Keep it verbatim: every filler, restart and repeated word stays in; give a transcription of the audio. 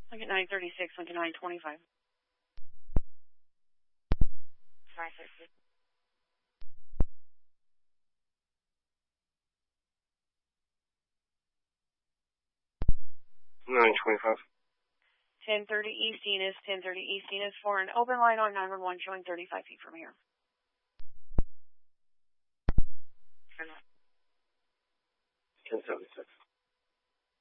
Lincoln nine thirty-six, Lincoln nine twenty-five. nine thirty-six. nine twenty-five. ten thirty East Enos, ten thirty East Enos for an open line on nine one one showing thirty-five feet from here. ten seventy-six.